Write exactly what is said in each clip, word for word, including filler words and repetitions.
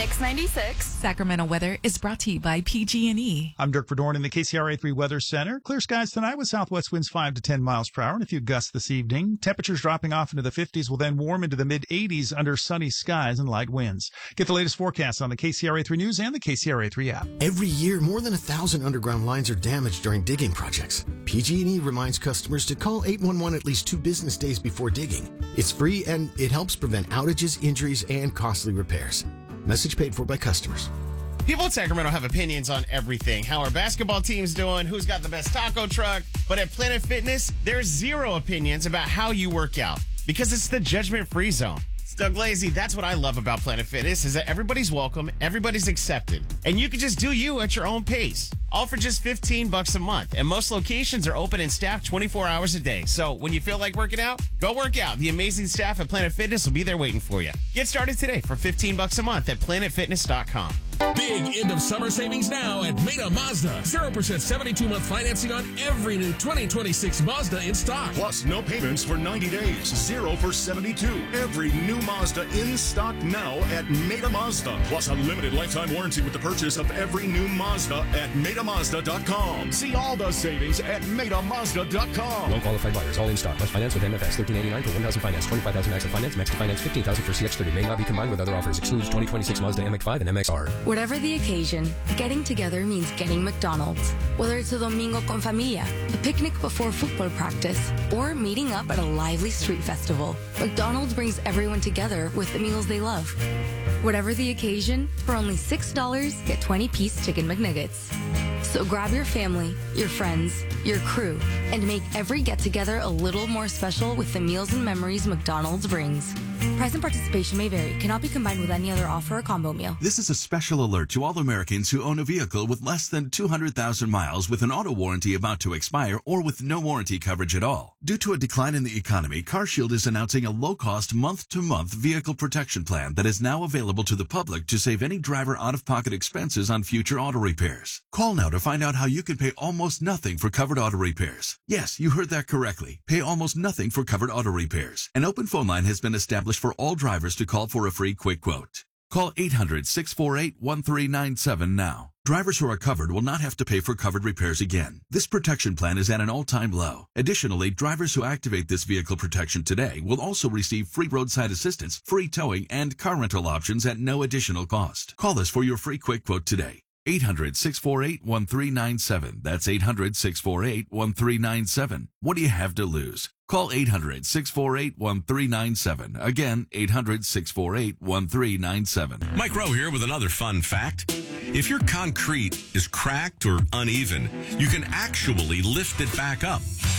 Mix ninety-six. Sacramento weather is brought to you by P G and E. I'm Dirk Verdorn in the K C R A three Weather Center. Clear skies tonight with southwest winds five to ten miles per hour and a few gusts this evening. Temperatures dropping off into the fifties will then warm into the mid eighties under sunny skies and light winds. Get the latest forecasts on the K C R A three News and the K C R A three app. Every year, more than a thousand underground lines are damaged during digging projects. P G and E reminds customers to call eight one one at least two business days before digging. It's free and it helps prevent outages, injuries, and costly repairs. Message paid for by customers. People in Sacramento have opinions on everything. How our basketball team's doing, who's got the best taco truck. But at Planet Fitness, there's zero opinions about how you work out because it's the judgment-free zone. It's Doug Lazy. That's what I love about Planet Fitness is that everybody's welcome, everybody's accepted, and you can just do you at your own pace. All for just fifteen bucks a month. And most locations are open and staffed twenty-four hours a day. So when you feel like working out, go work out. The amazing staff at Planet Fitness will be there waiting for you. Get started today for fifteen bucks a month at planet fitness dot com. Big end of summer savings now at Meta Mazda. zero percent seventy-two month financing on every new twenty twenty-six Mazda in stock. Plus no payments for ninety days. Zero for seventy-two. Every new Mazda in stock now at Meta Mazda. Plus a limited lifetime warranty with the purchase of every new Mazda at meta mazda dot com. See all the savings at meta mazda dot com. Non-qualified buyers, all in stock. Must finance with M F S. thirteen eighty-nine for one thousand finance. twenty-five thousand max of finance. Max to finance fifteen thousand for C X thirty. May not be combined with other offers. Excludes twenty twenty-six Mazda M X five and M X R. Whatever the occasion, getting together means getting McDonald's. Whether it's a domingo con familia, a picnic before football practice, or meeting up at a lively street festival, McDonald's brings everyone together with the meals they love. Whatever the occasion, for only six dollars, get twenty-piece Chicken McNuggets. So grab your family, your friends, your crew, and make every get-together a little more special with the meals and memories McDonald's brings. Price and participation may vary. Cannot be combined with any other offer or combo meal. This is a special alert to all Americans who own a vehicle with less than two hundred thousand miles with an auto warranty about to expire or with no warranty coverage at all. Due to a decline in the economy, CarShield is announcing a low-cost month-to-month vehicle protection plan that is now available to the public to save any driver out-of-pocket expenses on future auto repairs. Call now to find out how you can pay almost nothing for covered auto repairs. Yes, you heard that correctly. Pay almost nothing for covered auto repairs. An open phone line has been established for all drivers to call for a free quick quote. Call eight hundred, six four eight, one three nine seven now. Drivers who are covered will not have to pay for covered repairs again. This protection plan is at an all-time low. Additionally, drivers who activate this vehicle protection today will also receive free roadside assistance, free towing, and car rental options at no additional cost. Call us for your free quick quote today. eight hundred, six four eight, one three nine seven. That's eight hundred, six four eight, one three nine seven. What do you have to lose? Call eight hundred, six four eight, one three nine seven. Again, eight hundred, six four eight, one three nine seven. Mike Rowe here with another fun fact. If your concrete is cracked or uneven, you can actually lift it back up.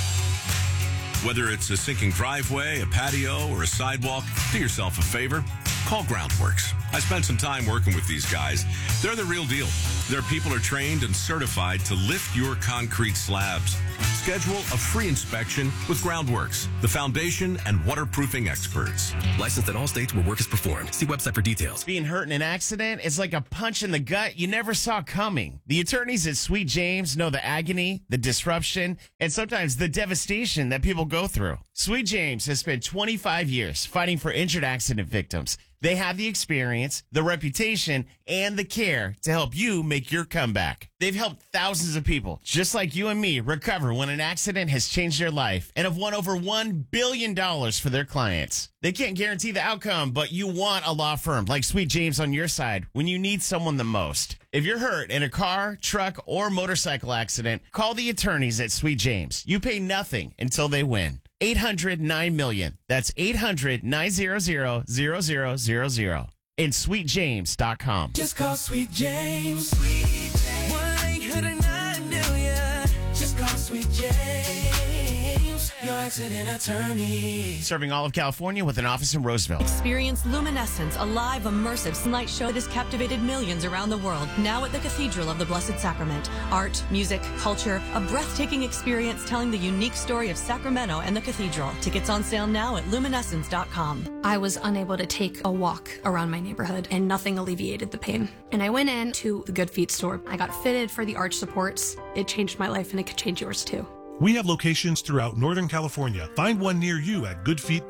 Whether it's a sinking driveway, a patio, or a sidewalk, do yourself a favor. Call Groundworks. I spent some time working with these guys. They're the real deal. Their people are trained and certified to lift your concrete slabs. Schedule a free inspection with Groundworks, the foundation and waterproofing experts. Licensed in all states where work is performed. See website for details. Being hurt in an accident is like a punch in the gut you never saw coming. The attorneys at Sweet James know the agony, the disruption, and sometimes the devastation that people go through. Sweet James has spent twenty-five years fighting for injured accident victims. They have the experience, the reputation, and the care to help you make your comeback. They've helped thousands of people, just like you and me, recover when an accident has changed their life and have won over one billion dollars for their clients. They can't guarantee the outcome, but you want a law firm like Sweet James on your side when you need someone the most. If you're hurt in a car, truck, or motorcycle accident, call the attorneys at Sweet James. You pay nothing until they win. eight hundred, nine million. That's eight hundred, nine hundred, zero zero zero zero. And sweet james dot com. Just call Sweet James. Sweet James. one eight hundred nine million. Just call Sweet James. Your accident attorney. Serving all of California with an office in Roseville. Experience Luminescence, a live, immersive light show that has captivated millions around the world. Now at the Cathedral of the Blessed Sacrament. Art, music, culture, a breathtaking experience telling the unique story of Sacramento and the Cathedral. Tickets on sale now at luminescence dot com. I was unable to take a walk around my neighborhood, and nothing alleviated the pain. And I went in to the Good Feet store. I got fitted for the arch supports. It changed my life, and it could change yours too. We have locations throughout Northern California. Find one near you at good feet